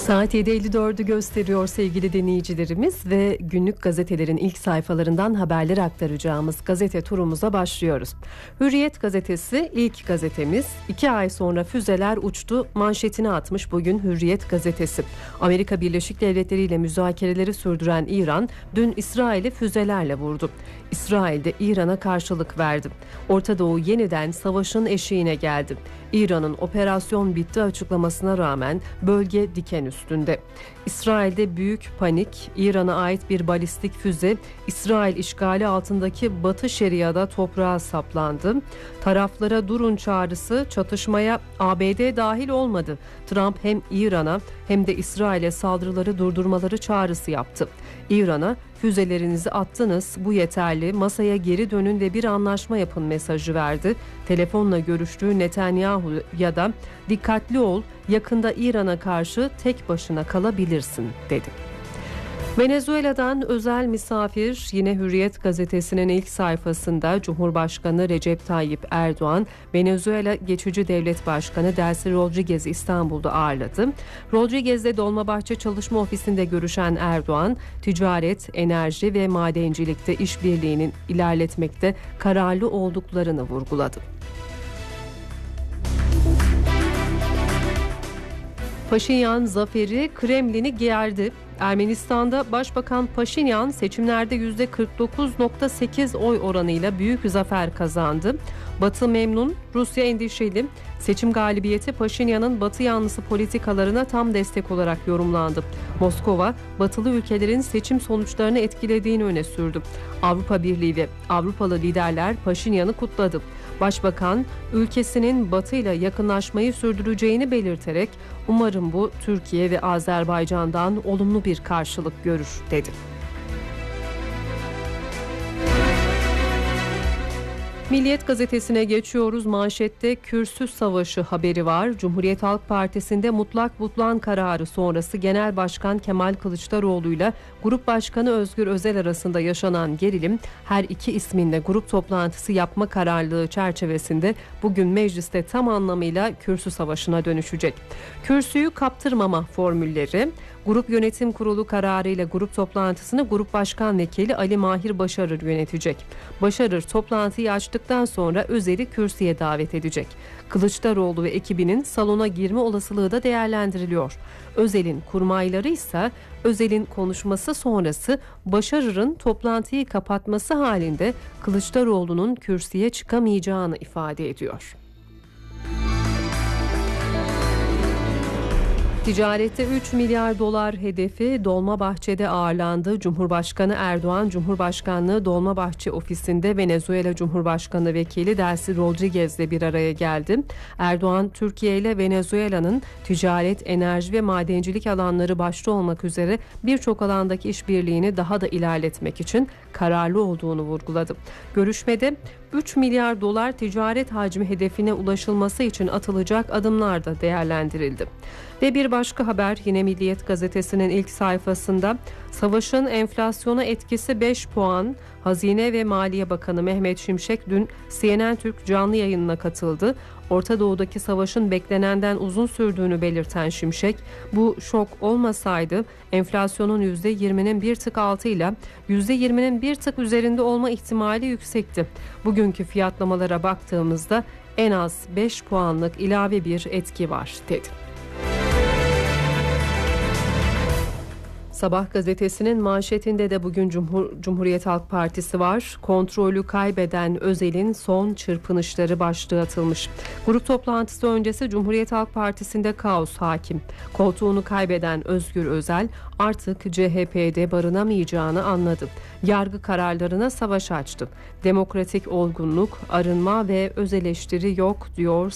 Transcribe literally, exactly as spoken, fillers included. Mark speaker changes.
Speaker 1: Saat yedi elli dördü gösteriyor sevgili dinleyicilerimiz ve günlük gazetelerin ilk sayfalarından haberleri aktaracağımız gazete turumuza başlıyoruz. Hürriyet gazetesi ilk gazetemiz. İki ay sonra füzeler uçtu manşetini atmış bugün Hürriyet gazetesi. Amerika Birleşik Devletleri ile müzakereleri sürdüren İran dün İsrail'i füzelerle vurdu. İsrail de İran'a karşılık verdi. Orta Doğu yeniden savaşın eşiğine geldi. İran'ın operasyon bitti açıklamasına rağmen bölge diken üstünde. İsrail'de büyük panik, İran'a ait bir balistik füze İsrail işgali altındaki Batı Şeria'da toprağa saplandı. Taraflara durun çağrısı çatışmaya A B D dahil olmadı. Trump hem İran'a hem de İsrail'e saldırıları durdurmaları çağrısı yaptı. İran'a füzelerinizi attınız, bu yeterli, masaya geri dönün ve bir anlaşma yapın mesajı verdi. Telefonla görüştüğü Netanyahu'ya da dikkatli ol, yakında İran'a karşı tek başına kalabilirsin dedi. Venezuela'dan özel misafir yine Hürriyet gazetesinin ilk sayfasında Cumhurbaşkanı Recep Tayyip Erdoğan, Venezuela Geçici Devlet Başkanı Delcy Rodriguez'i İstanbul'da ağırladı. Rodriguez'le Dolmabahçe Çalışma Ofisi'nde görüşen Erdoğan, ticaret, enerji ve madencilikte işbirliğinin ilerletmekte kararlı olduklarını vurguladı. Paşinyan zaferi Kremlin'i gerdi. Ermenistan'da Başbakan Paşinyan seçimlerde yüzde kırk dokuz virgül sekiz oy oranıyla büyük zafer kazandı. Batı memnun, Rusya endişeli. Seçim galibiyeti Paşinyan'ın Batı yanlısı politikalarına tam destek olarak yorumlandı. Moskova, Batılı ülkelerin seçim sonuçlarını etkilediğini öne sürdü. Avrupa Birliği ve Avrupalı liderler Paşinyan'ı kutladı. Başbakan, ülkesinin Batı ile yakınlaşmayı sürdüreceğini belirterek, umarım bu Türkiye ve Azerbaycan'dan olumlu bir karşılık görür, dedi. Milliyet gazetesine geçiyoruz. Manşette kürsü savaşı haberi var. Cumhuriyet Halk Partisi'nde mutlak butlan kararı sonrası Genel Başkan Kemal Kılıçdaroğlu ile Grup Başkanı Özgür Özel arasında yaşanan gerilim her iki ismin de grup toplantısı yapma kararlılığı çerçevesinde bugün mecliste tam anlamıyla kürsü savaşına dönüşecek. Kürsüyü kaptırmama formülleri. Grup Yönetim Kurulu kararıyla grup toplantısını Grup Başkan Vekili Ali Mahir Başarır yönetecek. Başarır toplantıyı açtıktan sonra Özel'i kürsüye davet edecek. Kılıçdaroğlu ve ekibinin salona girme olasılığı da değerlendiriliyor. Özel'in kurmayları ise Özel'in konuşması sonrası Başarır'ın toplantıyı kapatması halinde Kılıçdaroğlu'nun kürsüye çıkamayacağını ifade ediyor. Ticarette üç milyar dolar hedefi Dolmabahçe'de ağırlandı. Cumhurbaşkanı Erdoğan, Cumhurbaşkanlığı Dolmabahçe ofisinde Venezuela Cumhurbaşkanı Vekili Delcy Rodriguez'le bir araya geldi. Erdoğan, Türkiye ile Venezuela'nın ticaret, enerji ve madencilik alanları başta olmak üzere birçok alandaki işbirliğini daha da ilerletmek için kararlı olduğunu vurguladı. Görüşmede üç milyar dolar ticaret hacmi hedefine ulaşılması için atılacak adımlar da değerlendirildi. Ve bir başka haber yine Milliyet gazetesinin ilk sayfasında savaşın enflasyona etkisi beş puan. Hazine ve Maliye Bakanı Mehmet Şimşek dün C N N Türk canlı yayınına katıldı. Orta Doğu'daki savaşın beklenenden uzun sürdüğünü belirten Şimşek, bu şok olmasaydı enflasyonun yüzde yirminin bir tık altıyla yüzde yirminin bir tık üzerinde olma ihtimali yüksekti. Bugünkü fiyatlamalara baktığımızda en az beş puanlık ilave bir etki var, dedi. Sabah gazetesinin manşetinde de bugün Cumhur, Cumhuriyet Halk Partisi var. Kontrolü kaybeden Özel'in son çırpınışları başlığı atılmış. Grup toplantısı öncesi Cumhuriyet Halk Partisi'nde kaos hakim. Koltuğunu kaybeden Özgür Özel artık C H P'de barınamayacağını anladı. Yargı kararlarına savaş açtı. Demokratik olgunluk, arınma ve öz eleştiri yok, diyor